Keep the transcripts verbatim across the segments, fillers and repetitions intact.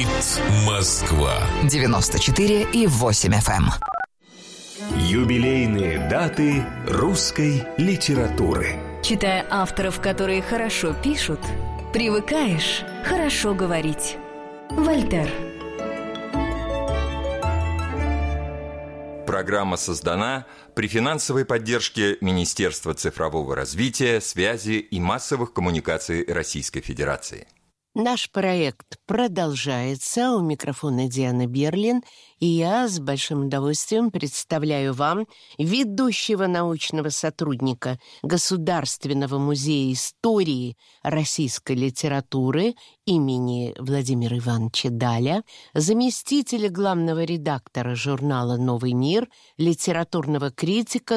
Говорит Москва. девяносто четыре и восемь эф эм. Юбилейные даты русской литературы. Читая авторов, которые хорошо пишут, привыкаешь хорошо говорить. Вольтер. Программа создана при финансовой поддержке Министерства цифрового развития, связи и массовых коммуникаций Российской Федерации. Наш проект продолжается. У микрофона Диана Берлин. И я с большим удовольствием представляю вам ведущего научного сотрудника Государственного музея истории российской литературы имени Владимира Ивановича Даля, заместителя главного редактора журнала «Новый мир», литературного критика,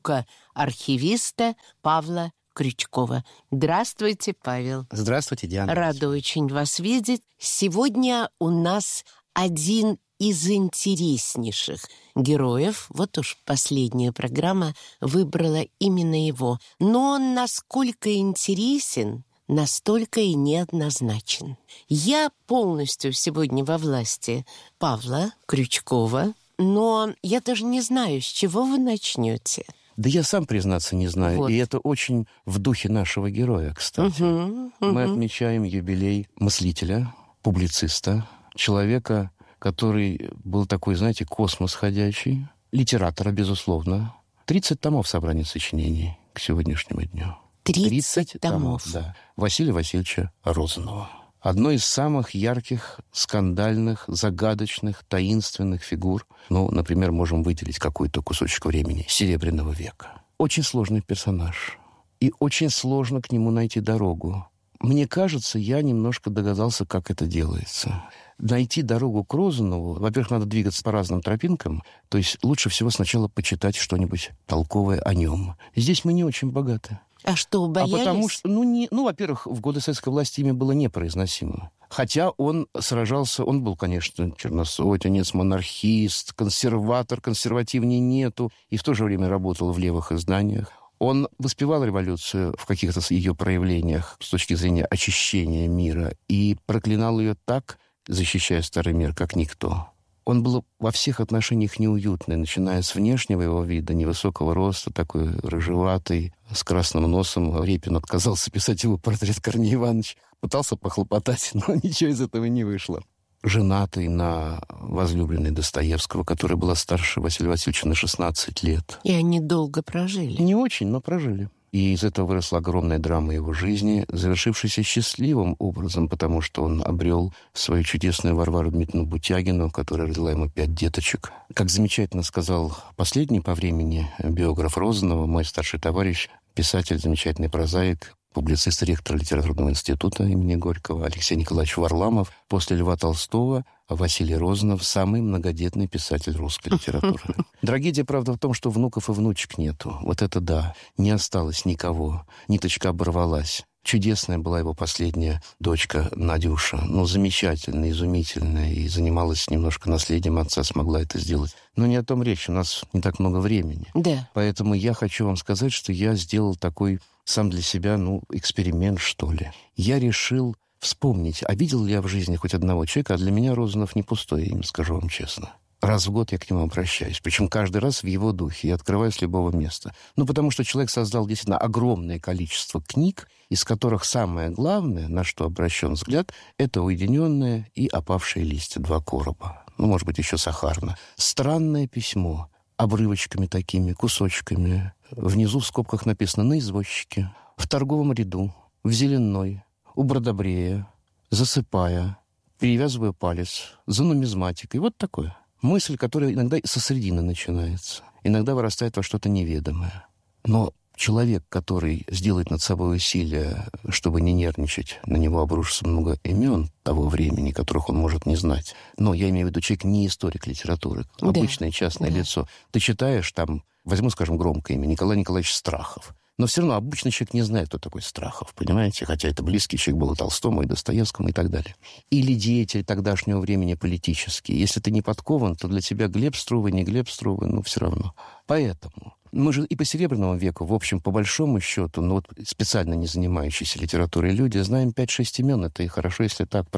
звукоархивиста Павла Крючкова. Здравствуйте, Павел. Здравствуйте, Диана. Рада очень вас видеть. Сегодня у нас один из интереснейших героев. Вот уж последняя программа выбрала именно его. Но он насколько интересен, настолько и неоднозначен. Я полностью сегодня во власти Павла Крючкова, но я даже не знаю, с чего вы начнете. Да я сам, признаться, не знаю. Вот. И это очень в духе нашего героя, кстати. Угу, угу. Мы отмечаем юбилей мыслителя, публициста, человека, который был такой, знаете, космос ходячий, литератора, безусловно. тридцать томов собрания сочинений к сегодняшнему дню. тридцать томов. Да. Василия Васильевича Розанова. Одно из самых ярких, скандальных, загадочных, таинственных фигур. Ну, например, можем выделить какой-то кусочек времени Серебряного века. Очень сложный персонаж. И очень сложно к нему найти дорогу. Мне кажется, я немножко догадался, как это делается. Найти дорогу к Розанову, во-первых, надо двигаться по разным тропинкам. То есть лучше всего сначала почитать что-нибудь толковое о нем. Здесь мы не очень богаты. А что, боялись? А потому что, ну, не, ну, во-первых, в годы советской власти имя было непроизносимо. Хотя он сражался, он был, конечно, черносотенец, монархист, консерватор, консервативней нету, и в то же время работал в левых изданиях. Он воспевал революцию в каких-то ее проявлениях с точки зрения очищения мира и проклинал ее так, защищая старый мир, как никто. Он был во всех отношениях неуютный, начиная с внешнего его вида, невысокого роста, такой рыжеватый, с красным носом. Репин отказался писать его портрет Корнея Ивановича. Пытался похлопотать, но ничего из этого не вышло. Женатый на возлюбленной Достоевского, которая была старше Василия Васильевича на шестнадцать лет. И они долго прожили. Не очень, но прожили. И из этого выросла огромная драма его жизни, завершившаяся счастливым образом, потому что он обрел свою чудесную Варвару Дмитриевну Бутягину, которая родила ему пять деточек. Как замечательно сказал последний по времени биограф Розанова, мой старший товарищ, писатель, замечательный прозаик, публицист, ректор литературного института имени Горького Алексей Николаевич Варламов, после Льва Толстого Василий Розанов – самый многодетный писатель русской литературы. Трагедия, правда, в том, что внуков и внучек нету. Вот это да, не осталось никого. Ниточка оборвалась. Чудесная была его последняя дочка Надюша. Ну, замечательная, изумительная. И занималась немножко наследием отца, смогла это сделать. Но не о том речь, у нас не так много времени. Да. Поэтому я хочу вам сказать, что я сделал такой сам для себя, ну, эксперимент, что ли. Я решил вспомнить, а видел ли я в жизни хоть одного человека, а для меня Розанов не пустое имя, скажу вам честно. Раз в год я к нему обращаюсь, причем каждый раз в его духе, я открываю с любого места. Ну, потому что человек создал действительно огромное количество книг, из которых самое главное, на что обращен взгляд, это «Уединенное» и «Опавшие листья», два короба. Ну, может быть, еще «Сахарна». Странное письмо, обрывочками такими, кусочками. Внизу в скобках написано «На извозчике», в торговом ряду, в Зеленой, у Бродобрея, засыпая, перевязываю палец, за нумизматикой. Вот такое. Мысль, которая иногда со средины начинается, иногда вырастает во что-то неведомое. Но человек, который сделает над собой усилия, чтобы не нервничать, на него обрушится много имен того времени, которых он может не знать. Но я имею в виду человек не историк литературы, да. Обычное частное да. лицо. Ты читаешь там, возьму, скажем, громкое имя, Николай Николаевич Страхов. Но все равно обычный человек не знает, кто такой Страхов, понимаете? Хотя это близкий человек был и Толстому, и Достоевскому, и так далее. Или деятель тогдашнего времени политический. Если ты не подкован, то для тебя Глеб Струве, не Глеб Струве, ну, все равно. Поэтому мы же и по Серебряному веку, в общем, по большому счету, ну, вот специально не занимающиеся литературой люди, знаем пять-шесть имен. Это и хорошо, если так, правда?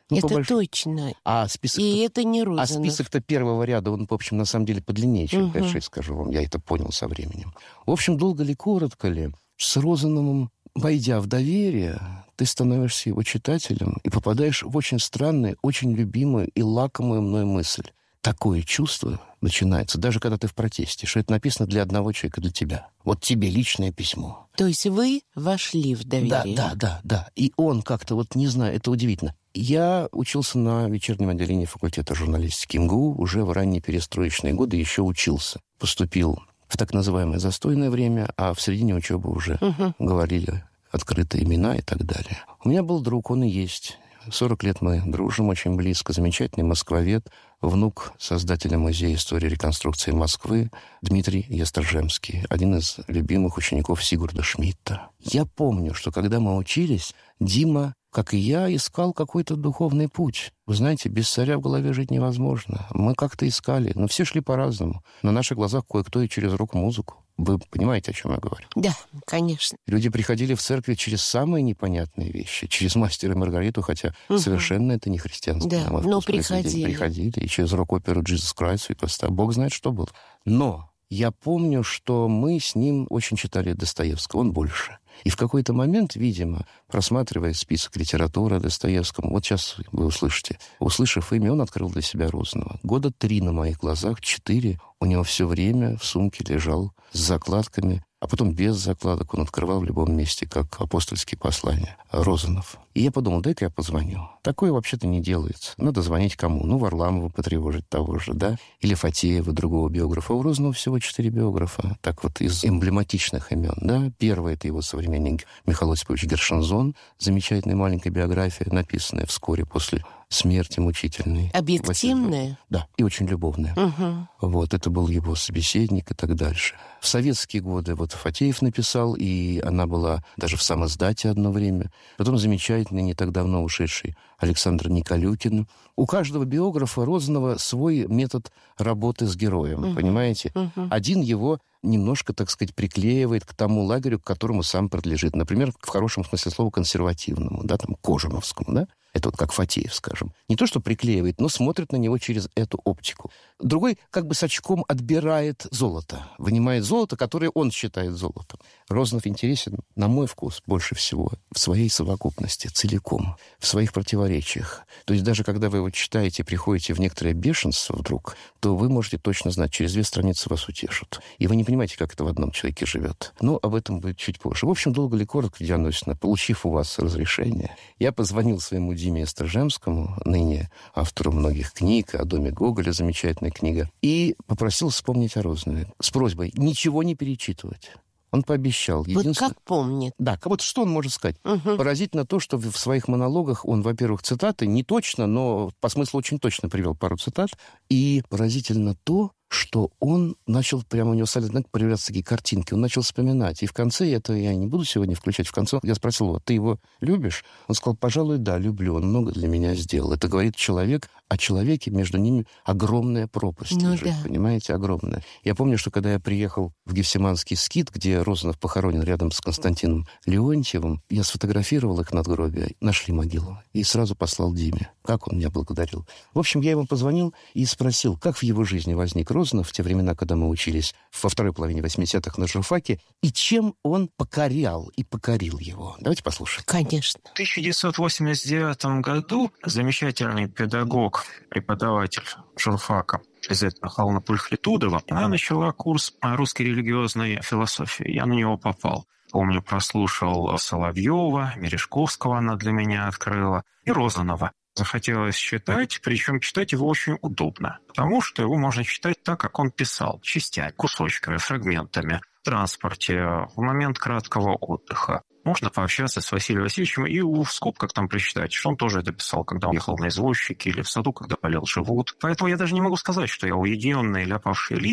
Ну, это больш... точно. А список... И это не Розанов. А список-то первого ряда, он, в общем, на самом деле подлиннее, чем угу. пять шесть, скажу вам. Я это понял со временем. В общем, долго ли, коротко ли, с Розановым, войдя в доверие, ты становишься его читателем и попадаешь в очень странную, очень любимую и лакомую мной мысль. Такое чувство начинается, даже когда ты в протесте, что это написано для одного человека, для тебя. Вот тебе личное письмо. То есть вы вошли в доверие? Да, да, да, да. И он как-то, вот не знаю, это удивительно. Я учился на вечернем отделении факультета журналистики МГУ уже в ранние перестроечные годы, еще учился. Поступил в так называемое застойное время, а в середине учебы уже угу. говорили открытые имена и так далее. У меня был друг, он и есть. сорок лет мы дружим очень близко. Замечательный москвовед, внук создателя Музея истории и реконструкции Москвы Дмитрий Ястржемский, один из любимых учеников Сигурда Шмидта. Я помню, что когда мы учились, Дима, как и я, искал какой-то духовный путь. Вы знаете, без царя в голове жить невозможно. Мы как-то искали, но все шли по-разному. На наших глазах кое-кто и через рок-музыку. Вы понимаете, о чем я говорю? Да, конечно. Люди приходили в церкви через самые непонятные вещи, через «Мастера и Маргариту», хотя угу. совершенно это не христианское. Да, но приходили. Приходили, и через рок-оперу «Jesus Christ Superstar». Бог знает, что было. Но я помню, что мы с ним очень читали Достоевского, он больше. И в какой-то момент, видимо, просматривая список литературы о Достоевском, вот сейчас вы услышите, услышав имя, он открыл для себя Розанова. Года три на моих глазах, четыре, у него все время в сумке лежал с закладками, а потом без закладок он открывал в любом месте, как апостольские послания, Розанов. И я подумал, дай-ка я позвоню. Такое вообще-то не делается. Надо звонить кому? Ну, Варламову потревожить того же, да? Или Фатеева, другого биографа. У Розанова всего четыре биографа. Так вот, из эмблематичных имен, да? Первый — это его современник Михаил Осипович Гершензон. Замечательная маленькая биография, написанная вскоре после смерти мучительной. Объективная? Да, и очень любовная. Угу. Вот, это был его собеседник и так дальше. В советские годы вот Фатеев написал, и она была даже в самоиздате одно время. Потом замечательный, не так давно ушедший Александр Николюкин. У каждого биографа Розанова свой метод работы с героем, угу. понимаете? Угу. Один его немножко, так сказать, приклеивает к тому лагерю, к которому сам принадлежит. Например, в хорошем смысле слова консервативному, да, там, кожановскому, да? Это вот как Фатеев, скажем. Не то, что приклеивает, но смотрит на него через эту оптику. Другой как бы с очком отбирает золото, вынимает золото, которое он считает золотом. Розанов интересен, на мой вкус, больше всего в своей совокупности, целиком, в своих противоречиях. То есть даже когда вы его читаете, приходите в некоторое бешенство вдруг, то вы можете точно знать, через две страницы вас утешат. И вы не понимаете, как это в одном человеке живет. Но об этом будет чуть позже. В общем, долго ли, коротко, Диана Осиповна, получив у вас разрешение, я позвонил своему Диме Ястржемскому, ныне автору многих книг, о доме Гоголя, замечательная книга, и попросил вспомнить о Розанове с просьбой ничего не перечитывать. Он пообещал. Вот как помнит. Да, вот что он может сказать? Угу. Поразительно то, что в своих монологах он, во-первых, цитаты не точно, но по смыслу очень точно привел пару цитат. И поразительно то, что он начал, прямо у него стали, знаете, появляться такие картинки, он начал вспоминать. И в конце, это я не буду сегодня включать, в конце я спросил его, ты его любишь? Он сказал, пожалуй, да, люблю, он много для меня сделал. Это говорит человек о человеке, между ними огромная пропасть ну, лежит, да. понимаете, огромная. Я помню, что когда я приехал в Гефсиманский скит, где Розанов похоронен рядом с Константином Леонтьевым, я сфотографировал их надгробие, нашли могилу, и сразу послал Диме. Как он меня благодарил. В общем, я ему позвонил и спросил, как в его жизни возник Розанов в те времена, когда мы учились во второй половине восьмидесятых на журфаке, и чем он покорял и покорил его. Давайте послушаем. Конечно. В тысяча девятьсот восемьдесят девятом году замечательный педагог, преподаватель журфака Лизавета Михайловна Пульхлетудова, она начала курс русской религиозной философии. Я на него попал. Помню, прослушал Соловьева, Мережковского она для меня открыла, и Розанова. Захотелось читать, причем читать его очень удобно, потому что его можно читать так, как он писал, частями, кусочками, фрагментами, в транспорте, в момент краткого отдыха. Можно пообщаться с Василием Васильевичем и в скобках там прочитать, что он тоже это писал, когда он ехал на извозчике или в саду, когда болел живот. Поэтому я даже не могу сказать, что я уединенный ляпавший листья.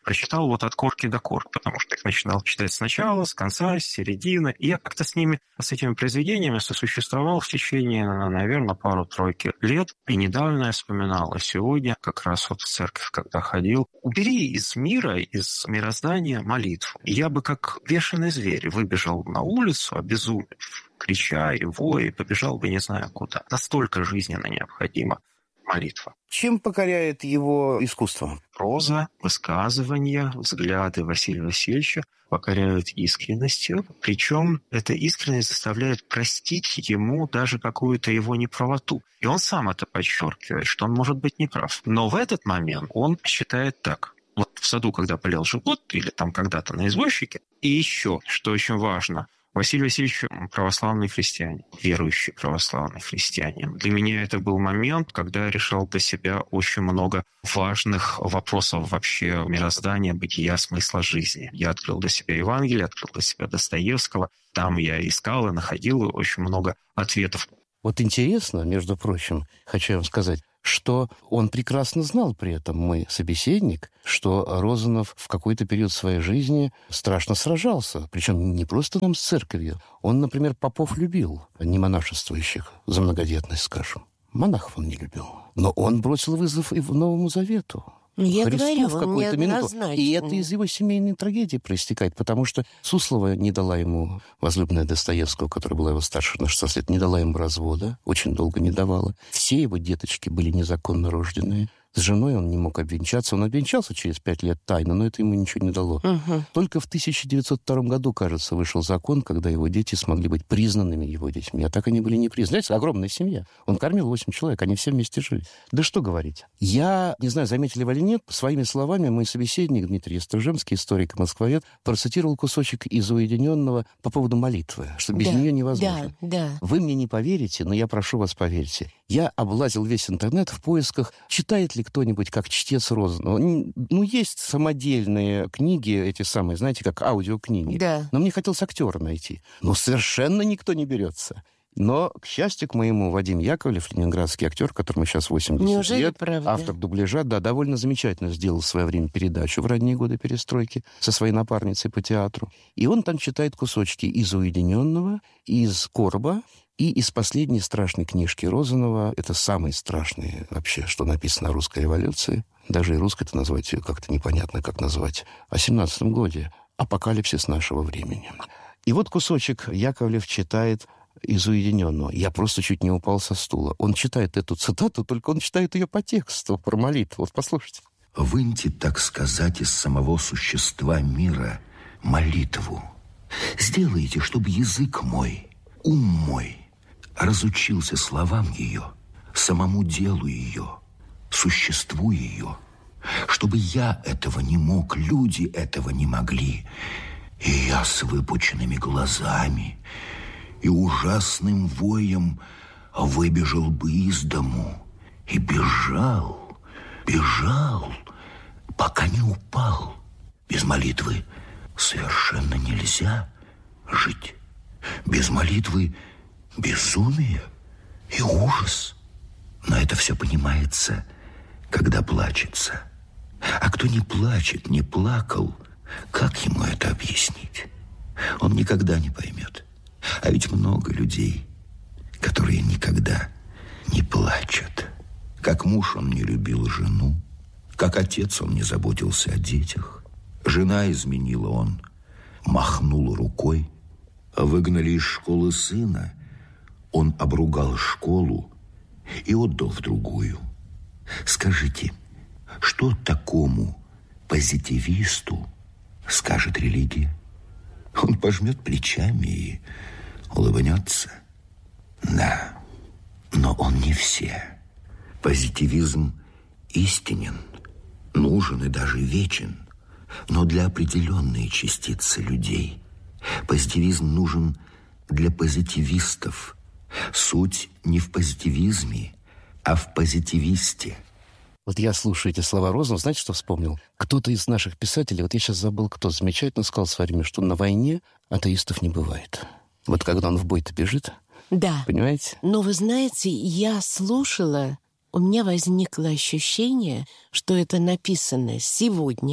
прочитал вот от корки до корки, потому что их начинал читать сначала, с конца, с середины. И я как-то с ними, с этими произведениями сосуществовал в течение, наверное, пару-тройки лет. И недавно я вспоминал, а сегодня как раз вот в церковь, когда ходил, убери из мира, из мироздания молитву. И я бы как бешеный зверь выбежал на улицу, обезумев, крича и воя, и побежал бы не знаю куда. Настолько жизненно необходима молитва. Чем покоряет его искусство? Проза, высказывания, взгляды Василия Васильевича покоряют искренностью. Причем эта искренность заставляет простить ему даже какую-то его неправоту. И он сам это подчеркивает, что он может быть неправ. Но в этот момент он считает так. Вот в саду, когда болел живот, или там когда-то на извозчике. И еще, что очень важно, Василий Васильевич православный христианин, верующий православный христианин. Для меня это был момент, когда я решал для себя очень много важных вопросов вообще мироздания, бытия, смысла жизни. Я открыл для себя Евангелие, открыл для себя Достоевского. Там я искал и находил очень много ответов. Вот интересно, между прочим, хочу вам сказать, что он прекрасно знал при этом, мой собеседник, что Розанов в какой-то период своей жизни страшно сражался. Причем не просто там с церковью. Он, например, попов любил, не монашествующих, за многодетность, скажем. Монахов он не любил. Но он бросил вызов и в Новому Завету. Я Христу говорю, в какую-то минуту. И это из его семейной трагедии проистекает, потому что Суслова не дала ему, возлюбленная Достоевского, которая была его старше на шестнадцать лет, не дала ему развода, очень долго не давала. Все его деточки были незаконно рожденные. С женой он не мог обвенчаться. Он обвенчался через пять лет тайно, но это ему ничего не дало. Угу. Только в тысяча девятьсот втором году, кажется, вышел закон, когда его дети смогли быть признанными его детьми. А так они были не признаны. Знаете, огромная семья. Он кормил восемь человек, они все вместе жили. Да что говорить. Я, не знаю, заметили вы или нет, своими словами мой собеседник Дмитрий Естружемский, историк и москвовед, процитировал кусочек из «Уединенного» по поводу молитвы, что без да, нее невозможно. Да, да. Вы мне не поверите, но я прошу вас, поверьте. Я облазил весь интернет в поисках, читает ли кто-нибудь как чтец Розанова. Ну, есть самодельные книги, эти самые, знаете, как аудиокниги. Да. Но мне хотелось актера найти. Но совершенно никто не берется. Но, к счастью, к моему, Вадим Яковлев, ленинградский актер, которому сейчас восемьдесят Неужели лет, правда? Автор дубляжа, да, довольно замечательно сделал в свое время передачу в ранние годы перестройки со своей напарницей по театру. И он там читает кусочки из «Уединенного», из «Короба», и из последней страшной книжки Розанова, это самый страшный вообще, что написано о русской революции, даже и русской-то назвать ее как-то непонятно, как назвать, о семнадцатом годе, «Апокалипсис нашего времени». И вот кусочек Яковлев читает из «Уединенного». Я просто чуть не упал со стула. Он читает эту цитату, только он читает ее по тексту, про молитву. Вот послушайте. «Выньте, так сказать, из самого существа мира молитву. Сделайте, чтобы язык мой, ум мой разучился словам ее, самому делу ее, существу ее, чтобы я этого не мог, люди этого не могли, и я с выпученными глазами и ужасным воем выбежал бы из дому и бежал, бежал, пока не упал. Без молитвы совершенно нельзя жить. Без молитвы безумие и ужас. Но это все понимается, когда плачется. А кто не плачет, не плакал, как ему это объяснить? Он никогда не поймет. А ведь много людей, которые никогда не плачут. Как муж он не любил жену, как отец он не заботился о детях. Жена изменила, он махнул рукой. Выгнали из школы сына, он обругал школу и отдал в другую. Скажите, что такому позитивисту скажет религия? Он пожмет плечами и улыбнется. Да, но он не все. Позитивизм истинен, нужен и даже вечен, но для определенной частицы людей. Позитивизм нужен для позитивистов. Суть не в позитивизме, а в позитивисте. Вот я слушаю эти слова Розанова, знаете, что вспомнил? Кто-то из наших писателей, вот я сейчас забыл, кто, замечательно сказал в свое время, что на войне атеистов не бывает. Вот когда он в бой-то бежит, да. Понимаете? Но вы знаете, я слушала, у меня возникло ощущение, что это написано сегодня,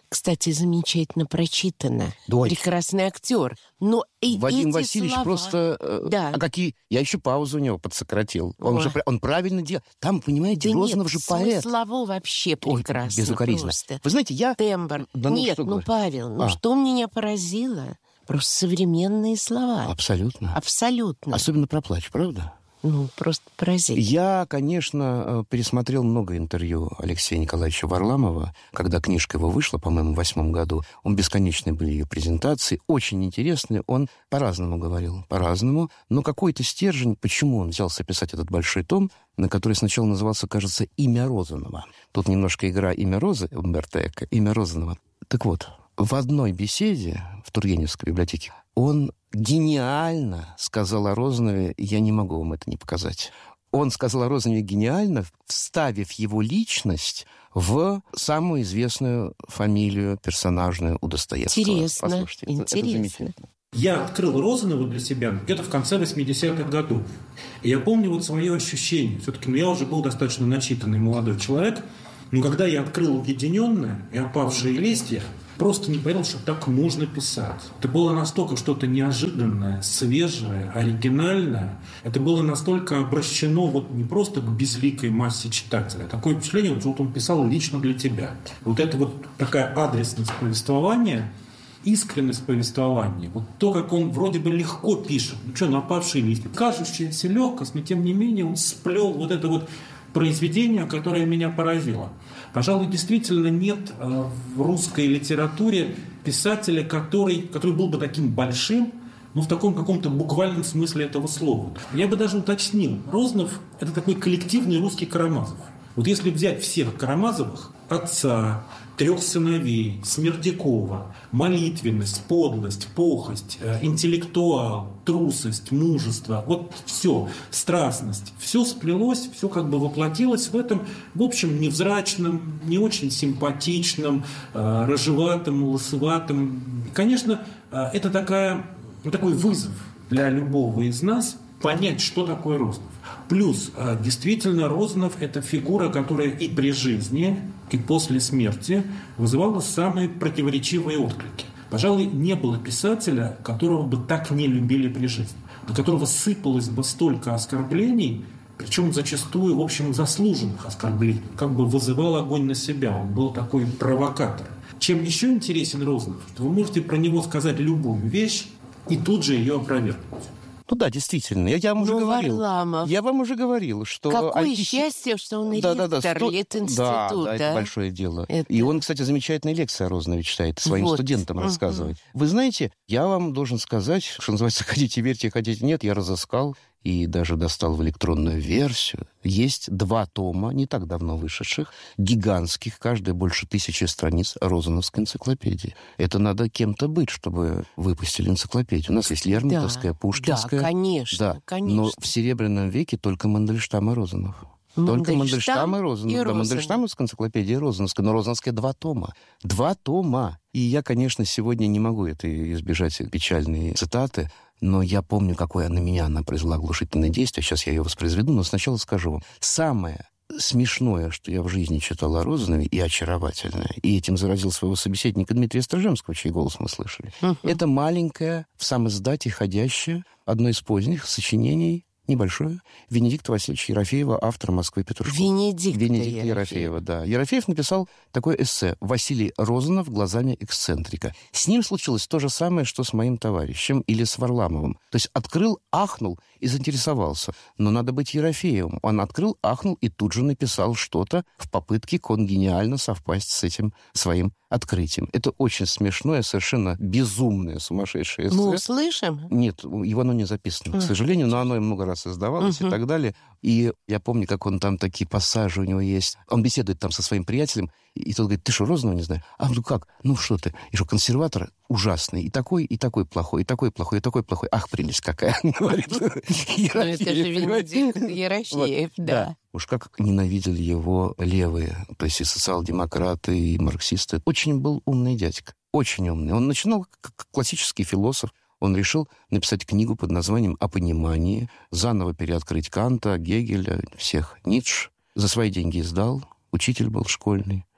Кстати, замечательно прочитано. Дочь. Прекрасный актер. Но и Вадим эти Васильевич слова... просто... э, Да. А какие... Я еще паузу у него подсократил. Он Ой. же он правильно делал. Там, понимаете, Да Розанов нет, же поэт. смыслово вообще Ой, прекрасно. безукоризненно. Просто. Вы знаете, я... Тембр. Да ну Нет, что ну, говорить. Павел, ну А. что меня поразило? Просто современные слова. Абсолютно. Абсолютно. Особенно про плач, правда? Ну, просто поразительно. Я, конечно, э, пересмотрел много интервью Алексея Николаевича Варламова, когда книжка его вышла, по-моему, в восьмом году. Он бесконечные были ее презентации, очень интересные. Он по-разному говорил, по-разному. Но какой-то стержень, почему он взялся писать этот большой том, на который сначала назывался, кажется, «Имя Розанова». Тут немножко игра «Имя Розы» Умберто Эко, «Имя Розанова». Так вот, в одной беседе в Тургеневской библиотеке он гениально сказал о Розанове, я не могу вам это не показать. Он сказал о Розанове гениально, вставив его личность в самую известную фамилию персонажную у Достоевского. Интересно, Послушайте, это- это интересно. замечательно. Я открыл Розанова для себя где-то в конце восьмидесятых годов. И я помню вот свое ощущение. Все-таки ну, я уже был достаточно начитанный молодой человек. Но когда я открыл «Уединенное» и «Опавшие листья», просто не поверил, что так можно писать. Это было настолько что-то неожиданное, свежее, оригинальное. Это было настолько обращено вот не просто к безликой массе читателя. Такое впечатление, что вот он писал лично для тебя. Вот это вот такая адресность повествования, искренность повествования. Вот то, как он вроде бы легко пишет. Ну что, «Опавшие листья». Кажущаяся легкость, но тем не менее он сплел вот это вот произведение, которое меня поразило. Пожалуй, действительно нет э, в русской литературе писателя, который, который был бы таким большим, но в таком каком-то буквальном смысле этого слова. Я бы даже уточнил. Розанов – это такой коллективный русский Карамазов. Вот если взять всех Карамазовых, отца, трех сыновей, Смердякова, молитвенность, подлость, похость, э, интеллектуал, трусость, мужество, вот все, страстность, все сплелось, все как бы воплотилось в этом, в общем, невзрачном, не очень симпатичном, э, рыжеватом, лысоватом. И, конечно, э, это такая, ну, такой вызов для любого из нас понять, что такое Розанов. Плюс, действительно, Розанов – это фигура, которая и при жизни, и после смерти вызывала самые противоречивые отклики. Пожалуй, не было писателя, которого бы так не любили при жизни, на которого сыпалось бы столько оскорблений, причем зачастую, в общем, заслуженных оскорблений, как бы вызывал огонь на себя. Он был такой провокатор. Чем еще интересен Розанов, что вы можете про него сказать любую вещь и тут же ее опровергнуть. Ну да, действительно. Я, я вам уже Ну, говорил. Варламов. Я вам уже говорил, что... Какое антиси- счастье, что он Да, да, ректор да, сто- Литинститута. Да, да, это большое дело. Это- И он, кстати, замечательные лекции о Розанове читает, своим Вот. студентам Мгм. рассказывает. Вы знаете, я вам должен сказать, что называется, хотите верьте, хотите нет, я разыскал и даже достал в электронную версию. Есть два тома, не так давно вышедших, гигантских, каждая больше тысячи страниц Розановской энциклопедии. Это надо кем-то быть, чтобы выпустили энциклопедию. У нас есть Лермонтовская, Да, Пушкинская. да, конечно, Да, конечно. но в Серебряном веке только Мандельштам и Розанов. Только Мандельштам и Розанов. Да, Розанов. Мандельштамовская энциклопедия и Розановская. Но Розановская два тома. Два тома. И я, конечно, сегодня не могу это избежать печальные цитаты, но я помню, какое на меня она произвела оглушительное действие. Сейчас я ее воспроизведу, но сначала скажу вам. Самое смешное, что я в жизни читал о Розанове, и очаровательное, и этим заразил своего собеседника Дмитрия Строжемского, чей голос мы слышали, uh-huh. это маленькое, в самоиздате ходящее, одно из поздних сочинений, небольшое, Венедикта Васильевича Ерофеева, автора «Москвы» Петрушкова. Венедикта, Венедикта Ерофеева. Ерофеева, да. Ерофеев написал такое эссе «Василий Розанов глазами эксцентрика». С ним случилось то же самое, что с моим товарищем или с Варламовым. То есть открыл, ахнул и заинтересовался. Но надо быть Ерофеевым. Он открыл, ахнул и тут же написал что-то в попытке конгениально совпасть с этим своим открытием. Это очень смешное, совершенно безумное, сумасшедшее эссе. Мы услышим? Нет, его оно не записано, к сожалению, но оно много раз издавалось uh-huh. и так далее. И я помню, как он там, такие пассажи у него есть. Он беседует там со своим приятелем, и тот говорит, ты что, Розанова не знаешь? А, ну как? Ну что ты? И что, консерватор ужасный, и такой, и такой плохой, и такой плохой, и такой плохой. Ах, прелесть какая, говорит Ерофеев. Это же Венедикт Ерофеев, да. Уж как ненавидели его левые, то есть и социал-демократы, и марксисты. Очень был умный дядька, очень умный. Он начинал как классический философ. Он решил написать книгу под названием «О понимании», заново переоткрыть Канта, Гегеля, всех, Ницше. За свои деньги издал, учитель был школьный.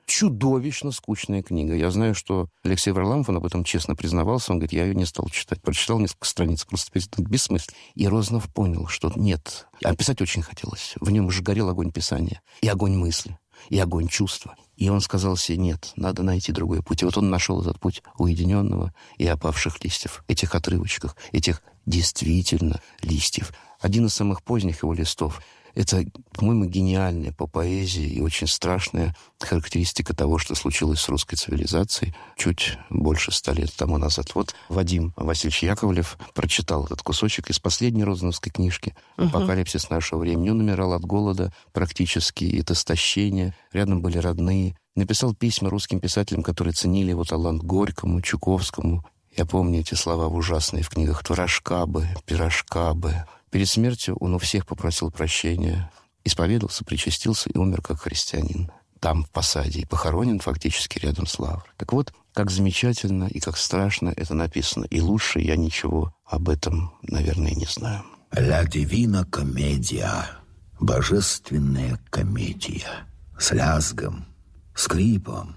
чудовищно скучная книга. Я знаю, что Алексей Варламов, он об этом честно признавался, он говорит, я ее не стал читать. Прочитал несколько страниц, просто перестал, бессмысленно. И Розанов понял, что нет. А писать очень хотелось. В нем уже горел огонь писания. И огонь мысли, и огонь чувства. И он сказал себе, нет, надо найти другой путь. И вот он нашел этот путь уединенного и опавших листьев. Этих отрывочках, этих действительно листьев. Один из самых поздних его листов. Это, по-моему, гениальная по поэзии и очень страшная характеристика того, что случилось с русской цивилизацией чуть больше ста лет тому назад. Вот Вадим Васильевич Яковлев прочитал этот кусочек из последней розановской книжки «Апокалипсис нашего времени». Он умирал от голода практически, и от истощения. Рядом были родные. Написал письма русским писателям, которые ценили его талант, Горькому, Чуковскому. Я помню эти слова ужасные в книгах «Творожка бы, пирожка бы». Перед смертью он у всех попросил прощения, исповедался, причастился и умер как христианин. Там, в Посаде, и похоронен фактически рядом с Лаврой. Так вот, как замечательно и как страшно это написано. И лучше я ничего об этом, наверное, не знаю. «Ля дивина комедия», божественная комедия. С лязгом, скрипом,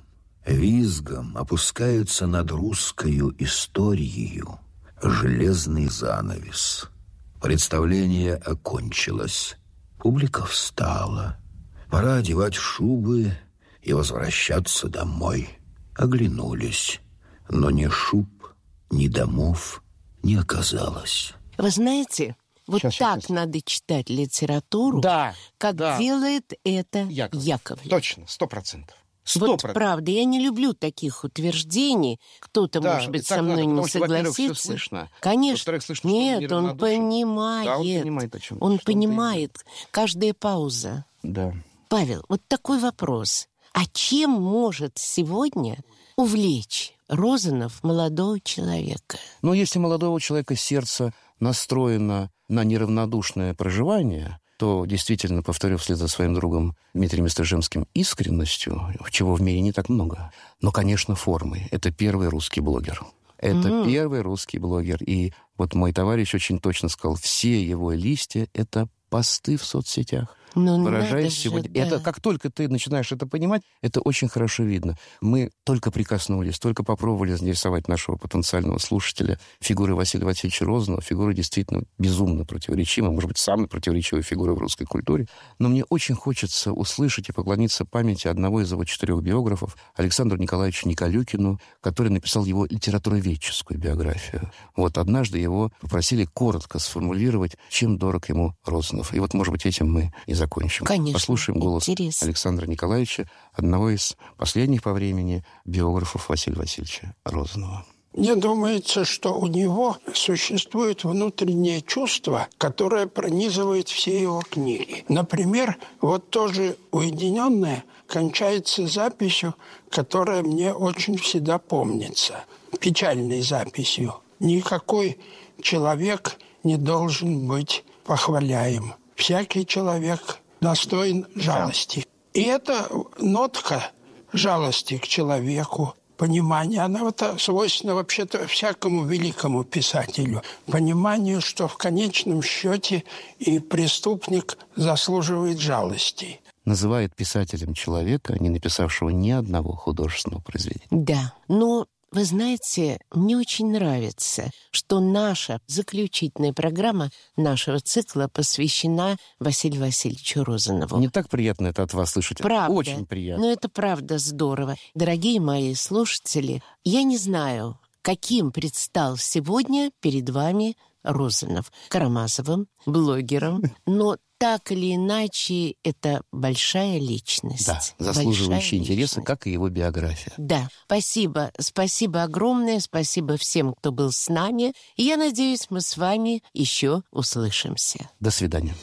визгом опускаются над русскою историей железный занавес. Представление окончилось. Публика встала. Пора одевать шубы и возвращаться домой. Оглянулись, но ни шуб, ни домов не оказалось. Вы знаете, вот сейчас, так сейчас. надо читать литературу, Да, как да. делает это Яковлев. Яковлев. Точно, сто процентов. Вот правда, я не люблю таких утверждений. Кто-то, Да, может быть, так со мной надо, не потому что, во-первых, согласится. всё слышно. Конечно. Во-вторых, слышно, что он Нет, он неравнодушен. понимает. Да, он понимает, о чем. Он что он понимает. Каждая пауза. Да. Павел, вот такой вопрос. А чем может сегодня увлечь Розанов молодого человека? Но если молодого человека сердце настроено на неравнодушное проживание, то действительно, повторю вслед за своим другом Дмитрием Истрижемским, искренностью, чего в мире не так много, но, конечно, формой. Это первый русский блогер. Это mm-hmm. первый русский блогер. И вот мой товарищ очень точно сказал, все его листья — это посты в соцсетях. Ну, Выражаясь сегодня. Же, да. Это как только ты начинаешь это понимать, это очень хорошо видно. Мы только прикоснулись, только попробовали заинтересовать нашего потенциального слушателя фигурой Василия Васильевича Розанова. Фигура действительно безумно противоречивая, может быть, самая противоречивая фигура в русской культуре. Но мне очень хочется услышать и поклониться памяти одного из его четырех биографов, Александру Николаевичу Николюкину, который написал его литературоведческую биографию. Вот однажды его попросили коротко сформулировать, чем дорог ему Розанов. И вот, может быть, этим мы и закончим. Конечно. Послушаем голос Интересно. Александра Николаевича, одного из последних по времени биографов Василия Васильевича Розанова. Мне думается, что у него существует внутреннее чувство, которое пронизывает все его книги. Например, вот тоже «Уединенное» кончается записью, которая мне очень всегда помнится. Печальной записью. Никакой человек не должен быть похваляем. Всякий человек достоин жалости. И эта нотка жалости к человеку, понимание, она вот свойственна вообще-то всякому великому писателю. Пониманию, что в конечном счете и преступник заслуживает жалости. Называет писателем человека, не написавшего ни одного художественного произведения. Да, но... Вы знаете, мне очень нравится, что наша заключительная программа нашего цикла посвящена Василию Васильевичу Розанову. Не так приятно это от вас слышать. Правда. Очень приятно. Но это правда здорово. Дорогие мои слушатели, я не знаю, каким предстал сегодня перед вами Розанов. Карамазовым, блогером, но так или иначе, это большая личность. Да, заслуживающая интереса, личность. как и его биография. Да, спасибо. Спасибо огромное. Спасибо всем, кто был с нами. И я надеюсь, мы с вами еще услышимся. До свидания.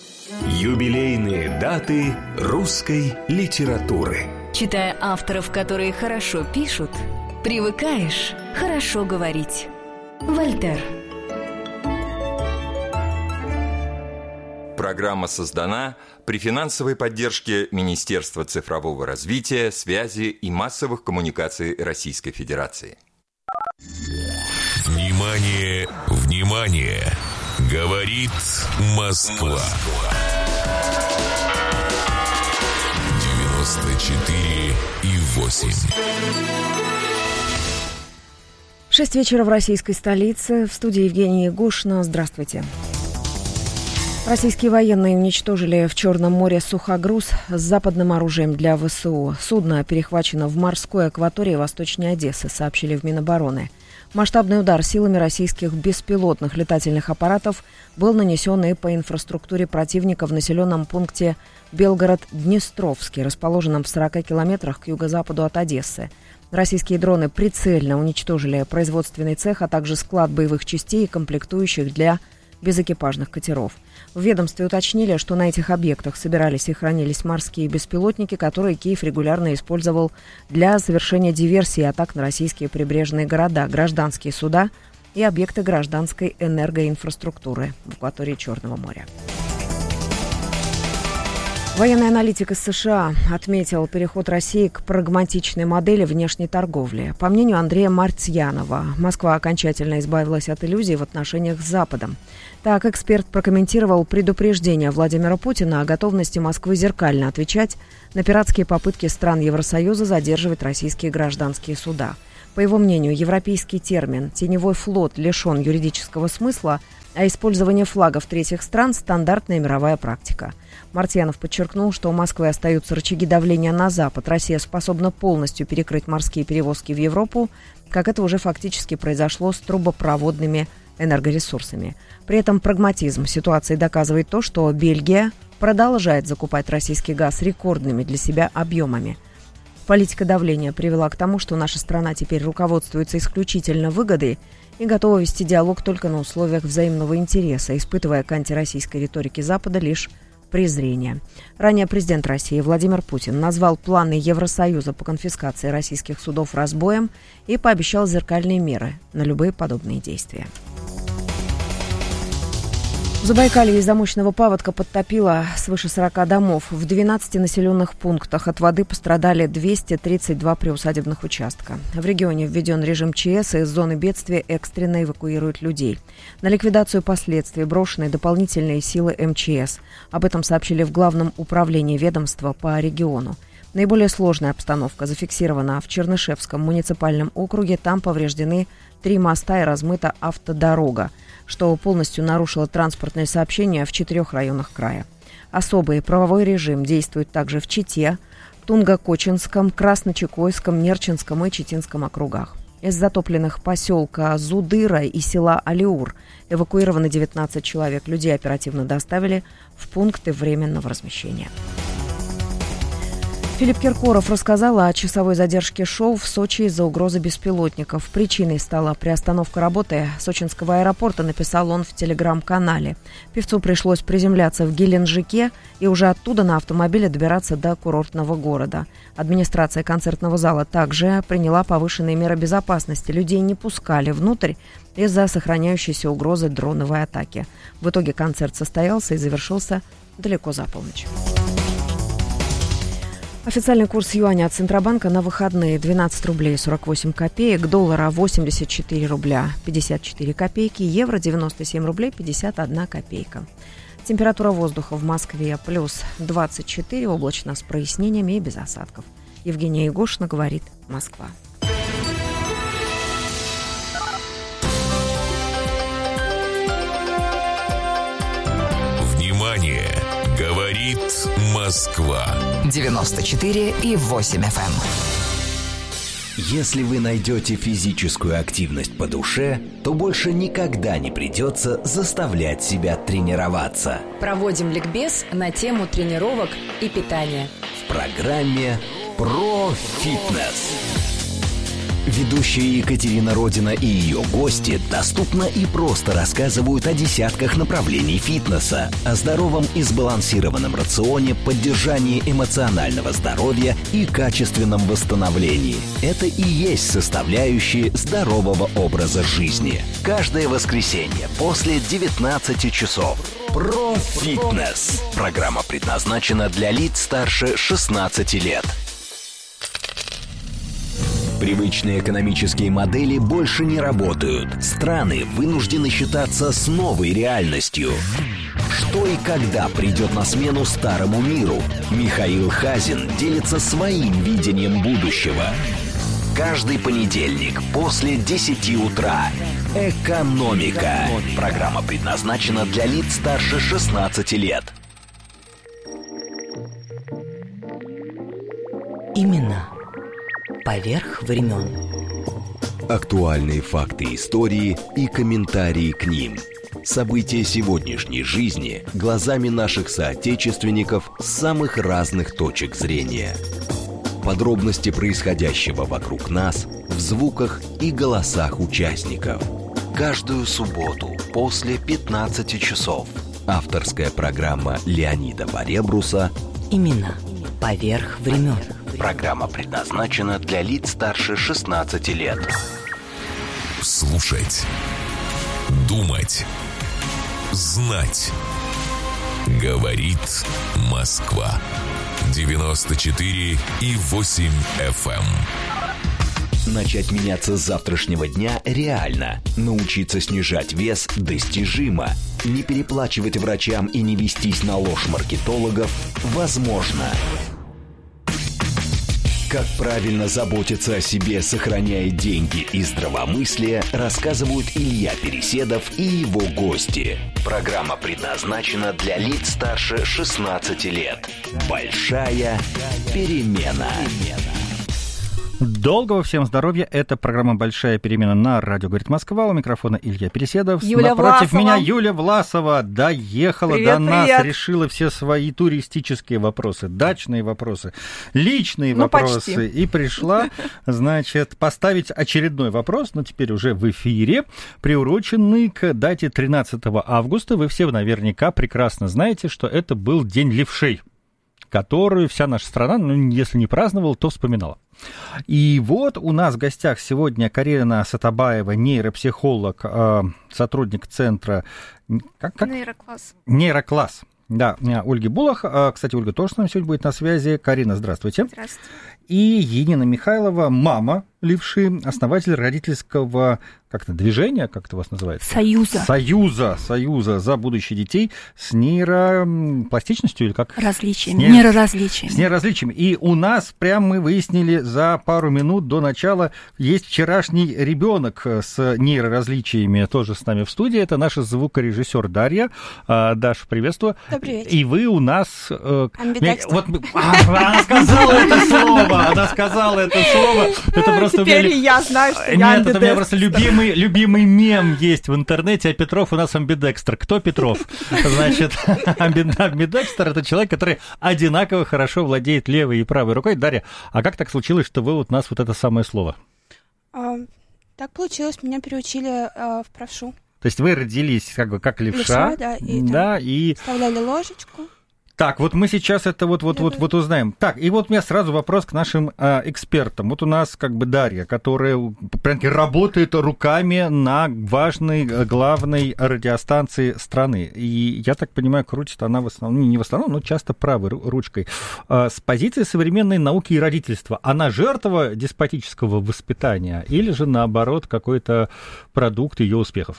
Юбилейные даты русской литературы. Читая авторов, которые хорошо пишут, привыкаешь хорошо говорить. Вольтер. Программа создана при финансовой поддержке Министерства цифрового развития, связи и массовых коммуникаций Российской Федерации. Внимание, внимание! Говорит Москва. девяносто четыре и восемь. Шесть вечера в российской столице. В студии Евгения Ягушина. Здравствуйте. Российские военные уничтожили в Черном море сухогруз с западным оружием для ВСУ. Судно перехвачено в морской акватории восточнее Одессы, сообщили в Минобороны. Масштабный удар силами российских беспилотных летательных аппаратов был нанесен и по инфраструктуре противника в населенном пункте Белгород-Днестровский, расположенном в сорока километрах к юго-западу от Одессы. Российские дроны прицельно уничтожили производственный цех, а также склад боевых частей и комплектующих для безэкипажных катеров. В ведомстве уточнили, что на этих объектах собирались и хранились морские беспилотники, которые Киев регулярно использовал для совершения диверсий и атак на российские прибрежные города, гражданские суда и объекты гражданской энергоинфраструктуры в акватории Черного моря. Военный аналитик из США отметил переход России к прагматичной модели внешней торговли. По мнению Андрея Мартьянова, Москва окончательно избавилась от иллюзий в отношениях с Западом. Так, эксперт прокомментировал предупреждение Владимира Путина о готовности Москвы зеркально отвечать на пиратские попытки стран Евросоюза задерживать российские гражданские суда. По его мнению, европейский термин «теневой флот» лишен юридического смысла, а использование флагов третьих стран – стандартная мировая практика. Мартьянов подчеркнул, что у Москвы остаются рычаги давления на Запад. Россия способна полностью перекрыть морские перевозки в Европу, как это уже фактически произошло с трубопроводными энергоресурсами. При этом прагматизм ситуации доказывает то, что Бельгия продолжает закупать российский газ рекордными для себя объемами. Политика давления привела к тому, что наша страна теперь руководствуется исключительно выгодой и готова вести диалог только на условиях взаимного интереса, испытывая к антироссийской риторике Запада лишь презрение. Ранее президент России Владимир Путин назвал планы Евросоюза по конфискации российских судов разбоем и пообещал зеркальные меры на любые подобные действия. В Забайкалье из-за мощного паводка подтопило свыше сорока домов. В двенадцати населенных пунктах от воды пострадали двести тридцать два приусадебных участка. В регионе введен режим ЧС, и из зоны бедствия экстренно эвакуируют людей. На ликвидацию последствий брошены дополнительные силы эм че эс. Об этом сообщили в Главном управлении ведомства по региону. Наиболее сложная обстановка зафиксирована в Чернышевском муниципальном округе. Там повреждены три моста и размыта автодорога, что полностью нарушило транспортное сообщение в четырех районах края. Особый правовой режим действует также в Чите, Тунгокочинском, Красночекойском, Нерчинском и Читинском округах. Из затопленных поселка Зудыра и села Алиур эвакуировано девятнадцать человек. Людей оперативно доставили в пункты временного размещения. Филипп Киркоров рассказал о часовой задержке шоу в Сочи из-за угрозы беспилотников. Причиной стала приостановка работы сочинского аэропорта, написал он в телеграм-канале. Певцу пришлось приземляться в Геленджике и уже оттуда на автомобиле добираться до курортного города. Администрация концертного зала также приняла повышенные меры безопасности. Людей не пускали внутрь из-за сохраняющейся угрозы дроновой атаки. В итоге концерт состоялся и завершился далеко за полночь. Официальный курс юаня от Центробанка на выходные двенадцать рублей сорок восемь копеек, доллара восемьдесят четыре рубля пятьдесят четыре копейки, евро девяносто семь рублей пятьдесят одна копейка. Температура воздуха в Москве плюс двадцать четыре, облачно с прояснениями и без осадков. Евгения Ягушина, говорит Москва. Внимание! Говорит Москва. девяносто четыре и восемь эф эм. Если вы найдете физическую активность по душе, то больше никогда не придется заставлять себя тренироваться. Проводим ликбез на тему тренировок и питания. В программе «Про фитнес». Ведущая Екатерина Родина и ее гости доступно и просто рассказывают о десятках направлений фитнеса, о здоровом и сбалансированном рационе, поддержании эмоционального здоровья и качественном восстановлении. Это и есть составляющие здорового образа жизни. Каждое воскресенье после девятнадцати часов. Про фитнес. Программа предназначена для лиц старше шестнадцати лет. Привычные экономические модели больше не работают. Страны вынуждены считаться с новой реальностью. Что и когда придет на смену старому миру? Михаил Хазин делится своим видением будущего. Каждый понедельник после десяти утра. «Экономика». Программа предназначена для лиц старше шестнадцати лет. Именно поверх времен. Актуальные факты истории и комментарии к ним. События сегодняшней жизни глазами наших соотечественников с самых разных точек зрения. Подробности происходящего вокруг нас в звуках и голосах участников. Каждую субботу после пятнадцати часов. Авторская программа Леонида Баребруса «Именно поверх времен». Программа предназначена для лиц старше шестнадцати лет. Слушать, думать, знать. Говорит Москва. девяносто четыре и восемь эф эм. Начать меняться с завтрашнего дня реально. Научиться снижать вес достижимо. Не переплачивать врачам и не вестись на ложь маркетологов возможно. Как правильно заботиться о себе, сохраняя деньги и здравомыслие, рассказывают Илья Переседов и его гости. Программа предназначена для лиц старше шестнадцати лет. Большая перемена. Долгого всем здоровья. Это программа «Большая перемена» на радио «Говорит Москва». У микрофона Илья Переседов. Юля Напротив Власова. меня Юля Власова доехала Привет, до нас, привет. решила все свои туристические вопросы, дачные вопросы, личные Ну, вопросы. почти. И пришла, значит, поставить очередной вопрос, но теперь уже в эфире, приуроченный к дате тринадцатого августа. Вы все наверняка прекрасно знаете, что это был День левшей, которую вся наша страна, ну, если не праздновала, то вспоминала. И вот у нас в гостях сегодня Карина Сатабаева, нейропсихолог, э, сотрудник центра... Как, как? Нейрокласс. Нейрокласс. Да, Ольги Булах. Кстати, Ольга тоже с нами сегодня будет на связи. Карина, здравствуйте. Здравствуйте. И Енина Михайлова, мама левши, основатель родительского как-то движения, как это у вас называется? Союза. Союза. Союза за будущее детей с нейропластичностью или как? Различиями. С нейро... Нейроразличиями. С нейроразличиями. И у нас, прям мы выяснили за пару минут до начала, есть вчерашний ребенок с нейроразличиями тоже с нами в студии. Это наша звукорежиссер Дарья. Даша, приветствую. Добрый вечер. И вы у нас... Амбидекстер. Вот, она сказала это слово. Она сказала это слово. Это просто Теперь у меня... я знаю, что я Нет, амбидекстер. это у меня просто любимый, любимый мем есть в интернете, а Петров у нас амбидекстер. Кто Петров? Значит, амбидекстер — это человек, который одинаково хорошо владеет левой и правой рукой. Дарья, а как так случилось, что вы вот у нас вот это самое слово? А, так получилось, меня переучили а, в правшу. То есть вы родились как бы как левша, Левша, да, и, да, и... вставляли ложечку. Так, вот мы сейчас это вот, вот, вот, вот узнаем. Так, и вот у меня сразу вопрос к нашим э, экспертам. Вот у нас как бы Дарья, которая прям работает руками на важной, главной радиостанции страны. И я так понимаю, крутит она в основном, не в основном, но часто правой ручкой. Э, с позиции современной науки и родительства, она жертва деспотического воспитания или же наоборот какой-то продукт ее успехов?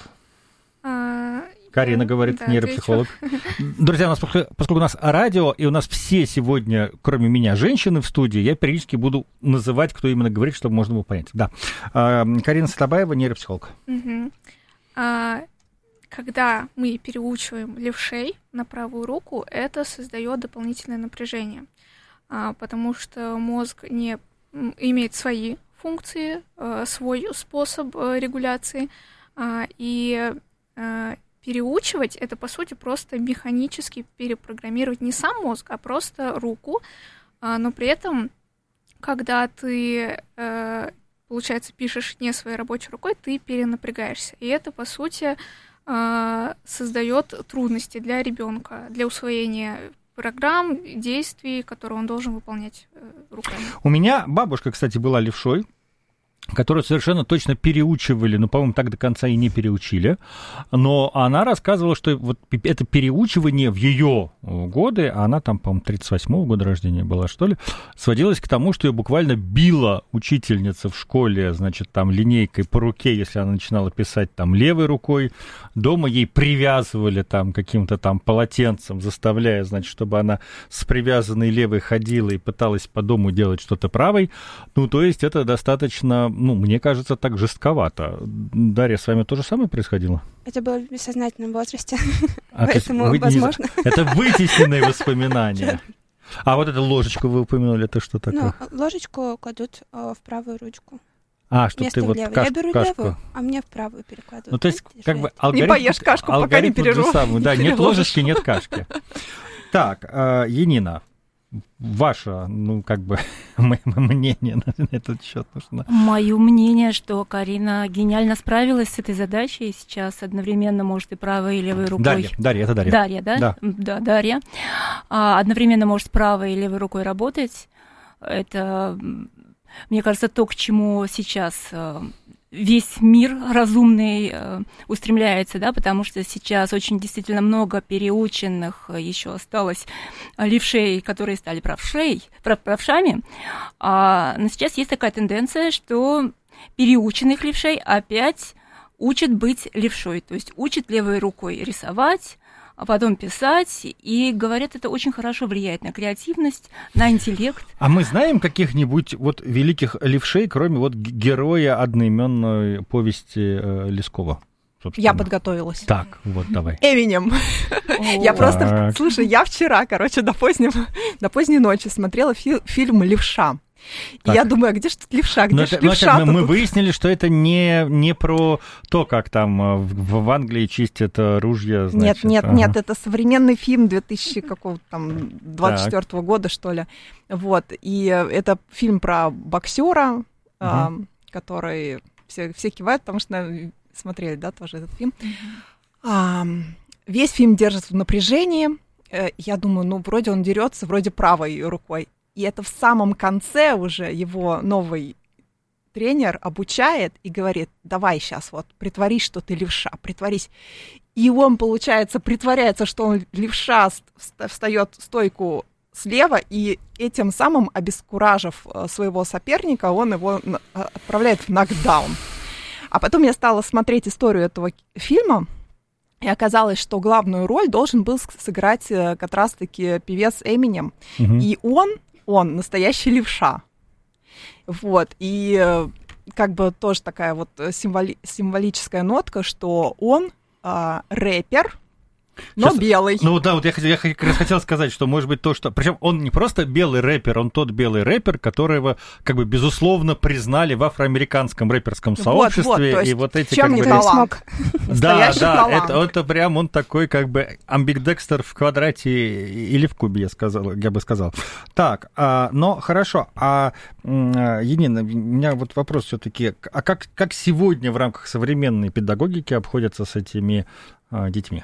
А... Карина говорит, да, нейропсихолог. Друзья, у нас, поскольку у нас радио, и у нас все сегодня, кроме меня, женщины в студии, я периодически буду называть, кто именно говорит, чтобы можно было понять. Да. Карина Сатабаева, нейропсихолог. Угу. А, когда мы переучиваем левшей на правую руку, это создает дополнительное напряжение, а, потому что мозг не имеет свои функции, а, свой способ а, регуляции, а, и а, переучивать — это, по сути, просто механически перепрограммировать не сам мозг, а просто руку, но при этом, когда ты, получается, пишешь не своей рабочей рукой, ты перенапрягаешься. И это, по сути, создает трудности для ребенка, для усвоения программ, действий, которые он должен выполнять руками. У меня бабушка, кстати, была левшой. которую совершенно точно переучивали, ну, по-моему, так до конца и не переучили, но она рассказывала, что вот это переучивание в ее годы, она там, по-моему, тридцать восьмого года рождения была, что ли, сводилось к тому, что ее буквально била учительница в школе, значит, там, линейкой по руке, если она начинала писать там левой рукой, дома ей привязывали там каким-то там полотенцем, заставляя, значит, чтобы она с привязанной левой ходила и пыталась по дому делать что-то правой, ну, то есть это достаточно... Ну, мне кажется, так жестковато. Дарья, с вами то же самое происходило? Это было в бессознательном возрасте, а поэтому, вы, возможно. Не, это вытесненные воспоминания. А вот эту ложечку вы упомянули, это что такое? Ну, ложечку кладут э, в правую ручку. А, что Вместо ты вот левой. каш, Я беру кашку. левую, а мне в правую перекладывают. Ну, то есть, как бы алгоритм... Не поешь кашку, пока не пережу. Самый, да, нет ложечки, нет кашки. Так, Янина, ваше, ну, как бы, мнение на этот счет нужно. Мое мнение, что Карина гениально справилась с этой задачей. Сейчас одновременно может и правой, и левой рукой... Дарья, Дарья, это Дарья. Дарья, да? Да, да Дарья. А, одновременно может с правой и левой рукой работать. Это, мне кажется, то, к чему сейчас... весь мир разумный э, устремляется, да, потому что сейчас очень действительно много переученных еще осталось левшей, которые стали правшей, прав, правшами. А, но сейчас есть такая тенденция, что переученных левшей опять учат быть левшой, то есть учат левой рукой рисовать, а потом писать, и, говорят, это очень хорошо влияет на креативность, на интеллект. А мы знаем каких-нибудь вот великих левшей, кроме вот героя одноименной повести э, Лескова? Собственно. Я подготовилась. Так, вот, давай. Эминем. Я просто... Слушай, я вчера, короче, до поздней ночи смотрела фильм «Левша». И я думаю, а где же тут левша? Где же левша? Мы, мы выяснили, что это не, не про то, как там в, в Англии чистят ружья. Значит. Нет, нет, ага. нет, это современный фильм две тысячи двадцать четвёртого года, что ли. Вот. И это фильм про боксера, угу. а, который все, все кивают, потому что, наверное, смотрели, да, тоже этот фильм. Угу. А, весь фильм держится в напряжении. Я думаю, ну, вроде он дерется, вроде правой рукой. И это в самом конце уже его новый тренер обучает и говорит, давай сейчас вот притворись, что ты левша, притворись. И он, получается, притворяется, что он левша, встает в стойку слева, и этим самым, обескуражив своего соперника, он его отправляет в нокдаун. А потом я стала смотреть историю этого фильма, и оказалось, что главную роль должен был сыграть как раз-таки певец Эминем. Угу. И он он настоящий левша. Вот. И как бы тоже такая вот символи- символическая нотка, что он э, рэпер, но Сейчас, белый. Ну да, вот я, я как раз хотел сказать, что может быть то, что... Причем он не просто белый рэпер, он тот белый рэпер, которого, как бы, безусловно, признали в афроамериканском рэперском сообществе. Вот, вот, то есть, и вот эти, чем как не бы... талант? Да, да, это, это прям он такой, как бы, амбидекстер в квадрате или в кубе, я, сказал, я бы сказал. Так, а, но хорошо, а, Янина, у меня вот вопрос все-таки, а как, как сегодня в рамках современной педагогики обходятся с этими а, детьми?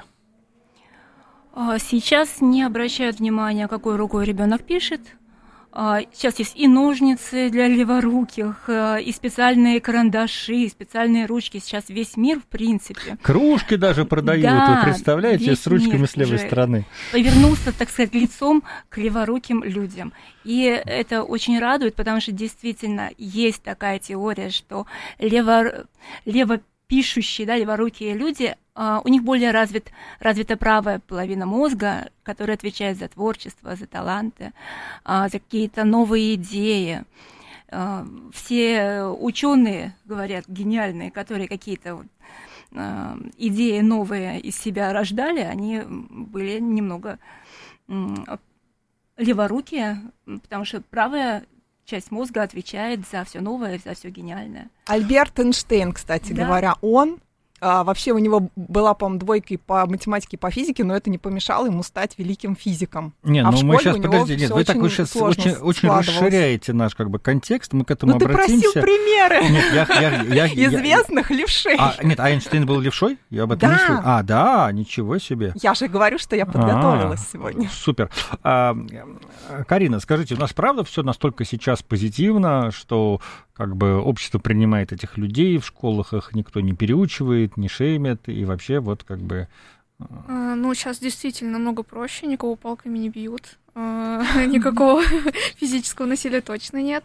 Сейчас не обращают внимания, какой рукой ребенок пишет. Сейчас есть и ножницы для леворуких, и специальные карандаши, и специальные ручки. Сейчас весь мир, в принципе. Кружки даже продают, да, вы представляете, с ручками с левой стороны. Повернулся, так сказать, лицом к леворуким людям. И это очень радует, потому что действительно есть такая теория, что лево, левопишущие, да, леворукие люди, у них более развит, развита правая половина мозга, которая отвечает за творчество, за таланты, за какие-то новые идеи. Все ученые, говорят, гениальные, которые какие-то идеи новые из себя рождали, они были немного леворукие, потому что правая часть мозга отвечает за все новое, за все гениальное. Альберт Эйнштейн, кстати да. говоря, он... А, вообще у него была, по-моему, двойка и по математике, и по физике, но это не помешало ему стать великим физиком. Не, а ну мы сейчас, подожди, нет, вы так вы сейчас очень, очень расширяете наш как бы контекст, мы к этому ну, обратимся. Ну ты просил примеры нет, я, я, я, известных я, левшей. А, нет, а Эйнштейн был левшой? Я об этом да. не слышал. А, да, ничего себе. Я же говорю, что я подготовилась а, сегодня. Супер. А, Карина, скажите, у нас правда все настолько сейчас позитивно, что как бы общество принимает этих людей, в школах их никто не переучивает, не шеймит, и вообще вот как бы... Ну, сейчас действительно намного проще, никого палками не бьют, никакого физического насилия точно нет.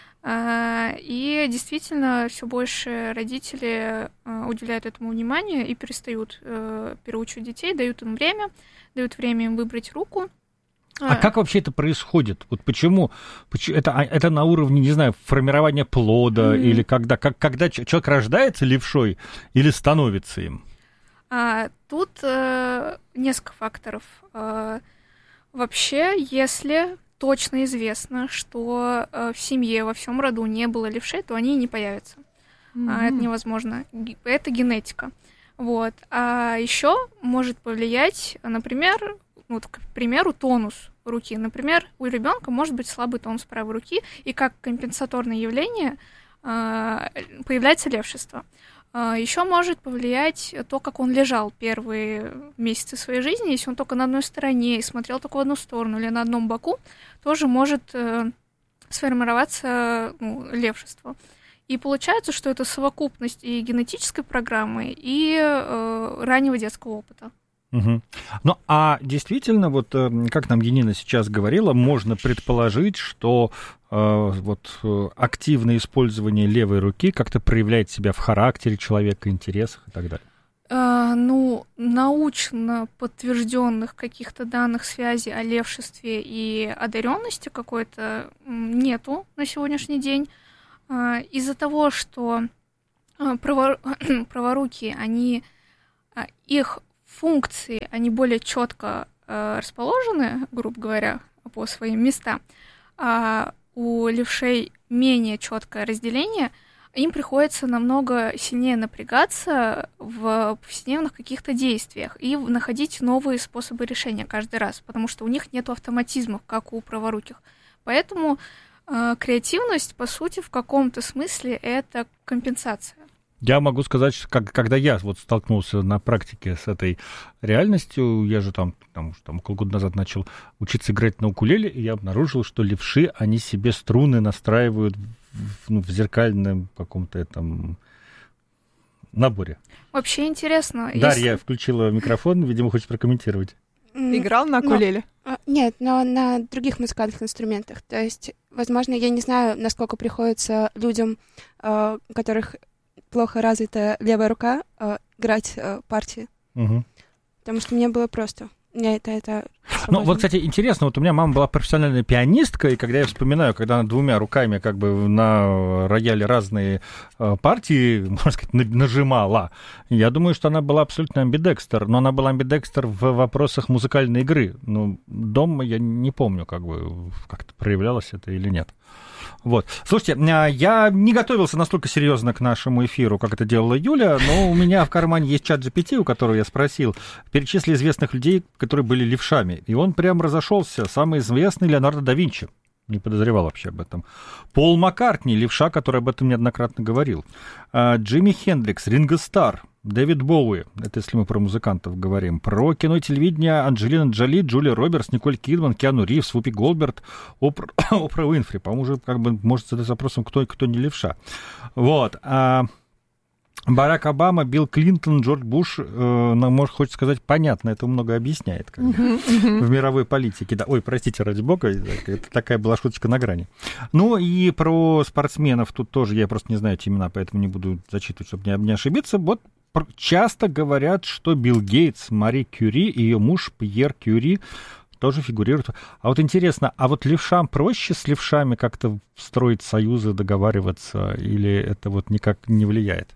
И действительно все больше родители уделяют этому внимание и перестают переучивать детей, дают им время, дают время им выбрать руку. А как вообще это происходит? Вот почему? почему это, это на уровне, не знаю, формирования плода, mm-hmm. или когда, как, когда человек рождается левшой или становится им? А, тут э, несколько факторов. А, вообще, если точно известно, что э, в семье, во всем роду не было левшей, то они не появятся. Mm-hmm. А, это невозможно. Это генетика. Вот. А еще может повлиять, например, ну, к примеру, тонус руки. Например, у ребенка может быть слабый тонус правой руки, и как компенсаторное явление э, появляется левшество. Э, еще может повлиять то, как он лежал первые месяцы своей жизни. Если он только на одной стороне и смотрел только в одну сторону или на одном боку, тоже может э, сформироваться ну, левшество. И получается, что это совокупность и генетической программы, и э, раннего детского опыта. Угу. Ну, а действительно, вот как нам Янина сейчас говорила, можно предположить, что э, вот активное использование левой руки как-то проявляет себя в характере человека, интересах и так далее. Uh, ну, научно подтвержденных каких-то данных связей о левшестве и одаренности какой-то нету на сегодняшний день. Uh, из-за того, что uh, право... праворукие, они, uh, их функции, они более четко uh, расположены, грубо говоря, по своим местам, а у левшей менее четкое разделение, им приходится намного сильнее напрягаться в повседневных каких-то действиях и находить новые способы решения каждый раз, потому что у них нет автоматизмов, как у праворуких. Поэтому э, креативность, по сути, в каком-то смысле это компенсация. Я могу сказать, что как, когда я вот столкнулся на практике с этой реальностью, я же там, там, там около года назад начал учиться играть на укулеле, и я обнаружил, что левши, они себе струны настраивают в, ну, в зеркальном каком-то этом наборе. Вообще интересно. Дарья если... включила микрофон, видимо, хочет прокомментировать. Играл на укулеле? Но, нет, но на других музыкальных инструментах. То есть, возможно, я не знаю, насколько приходится людям, у которых плохо развита левая рука, играть партии. Угу. Потому что мне было просто. Мне это, это ну, вот, кстати, интересно, вот у меня мама была профессиональная пианистка, и когда я вспоминаю, когда она двумя руками как бы на рояле разные партии, можно сказать, нажимала, я думаю, что она была абсолютно амбидекстер, но она была амбидекстер в вопросах музыкальной игры. Ну, дома я не помню, как бы, как-то проявлялось это или нет. Вот. Слушайте, я не готовился настолько серьезно к нашему эфиру, как это делала Юля, но у меня в кармане есть чат джи пи ти, у которого я спросил, перечисли известных людей, которые были левшами, и он прям разошелся. Самый известный — Леонардо да Винчи. Не подозревал вообще об этом. Пол Маккартни, левша, который об этом неоднократно говорил. Джимми Хендрикс, Ринго Старр, Дэвид Боуи, это если мы про музыкантов говорим, про кино и телевидение Анджелина Джоли, Джулия Робертс, Николь Кидман, Киану Ривз, Вупи Голдберг, Опра, Опра Уинфри. По-моему, уже как бы может задать вопросом, кто, кто не левша. Вот. А Барак Обама, Билл Клинтон, Джордж Буш, э, нам, может, хочется сказать, понятно, это много объясняет как бы, в мировой политике. Да. Ой, простите, ради бога, это такая была шуточка на грани. Ну и про спортсменов тут тоже, я просто не знаю эти имена, поэтому не буду зачитывать, чтобы не, не ошибиться. Вот часто говорят, что Билл Гейтс, Мари Кюри и ее муж Пьер Кюри тоже фигурируют. А вот интересно, а вот левшам проще с левшами как-то строить союзы, договариваться, или это вот никак не влияет?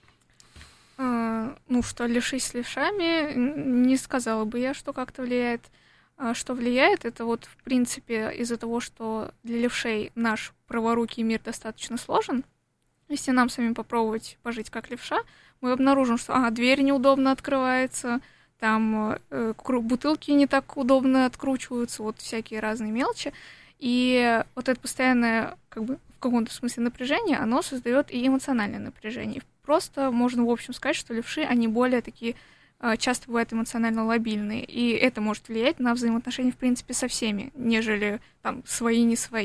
Ну, что левши с левшами, не сказала бы я, что как-то влияет. Что влияет, это вот, в принципе, из-за того, что для левшей наш праворукий мир достаточно сложен. Если нам самим попробовать пожить как левша, мы обнаружим, что а, дверь неудобно открывается, там э, бутылки не так удобно откручиваются, вот всякие разные мелочи. И вот это постоянное, как бы, в каком-то смысле напряжение, оно создает и эмоциональное напряжение. Просто можно, в общем, сказать, что левши, они более такие, часто бывают эмоционально лобильные, и это может влиять на взаимоотношения, в принципе, со всеми, нежели там свои, не свои.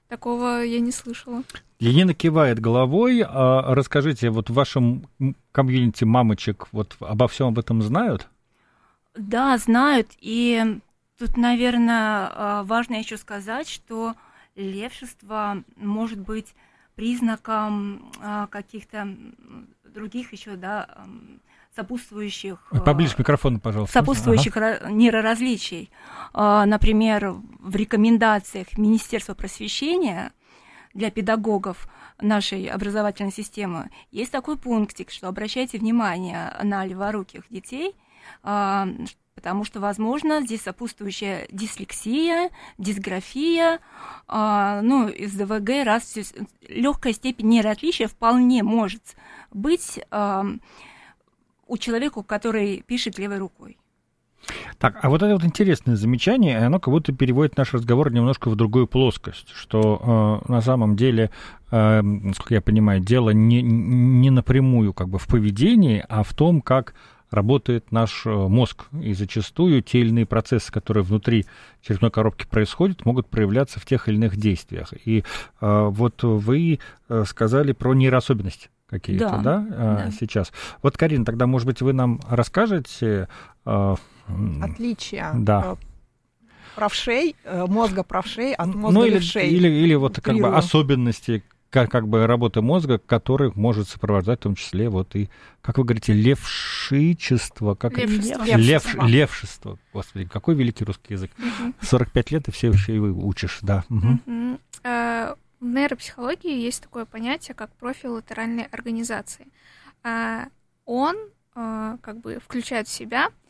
Такого я не слышала. Янина кивает головой. А расскажите, вот в вашем комьюнити мамочек вот обо всем об этом знают? Да, знают. И тут, наверное, важно еще сказать, что левшество может быть признаком каких-то других еще, да, сопутствующих... Поближе к микрофону, пожалуйста. Сопутствующих ага. нейроразличий. Например, в рекомендациях Министерства просвещения для педагогов нашей образовательной системы есть такой пунктик, что обращайте внимание на леворуких детей, потому что, возможно, здесь сопутствующая дислексия, дисграфия, ну, из ДВГ, раз легкая степень нейроотличия вполне может быть у человека, который пишет левой рукой. Так, а вот это вот интересное замечание, оно как будто переводит наш разговор немножко в другую плоскость, что э, на самом деле, э, насколько я понимаю, дело не, не напрямую как бы в поведении, а в том, как работает наш мозг. И зачастую те или иные процессы, которые внутри черепной коробки происходят, могут проявляться в тех или иных действиях. И э, вот вы сказали про нейроособенности какие-то, да, да, да, сейчас. Вот, Карина, тогда, может быть, вы нам расскажете... Э, Отличия да. правшей, мозга правшей от мозга ну, или, левшей. Или, или вот как бы особенности как, как бы работы мозга, которых может сопровождать в том числе вот и, как вы говорите, левшичество. Как левшество. Это? Левшество. Левшество. Господи, какой великий русский язык. Угу. сорок пять лет, и все еще и учишь, да. Угу. Угу. А, в нейропсихологии есть такое понятие, как профиль латеральной организации. А, он а, как бы включает в себя